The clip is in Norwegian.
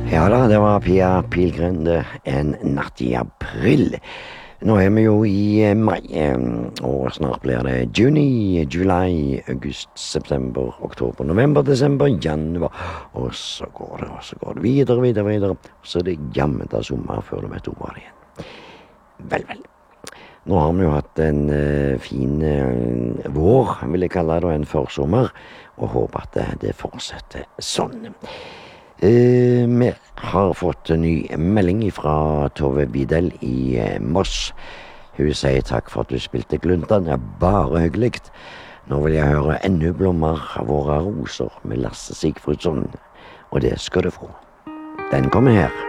Ja da, det var Pia Pilgrim, En natt i april. Nå er vi jo i mai, og snart blir det juni, juli, august, september, oktober, november, desember, januar. Og så går det videre. Så er det jammen da sommer før du vet ordet av det igjen. Vel. Nå har vi jo hatt en fin vår, vil jeg kalle det, og en forsommer, og håper at det fortsetter sånn. Vi har fått en ny melding fra Tove Videl i Moss. Hun sier takk for at du spilte Gluntan, det er bare hyggelig. Nå vil jeg høre enda blommer av våre roser med Lasse Sigfridsson, og det skal du få. Den kommer her.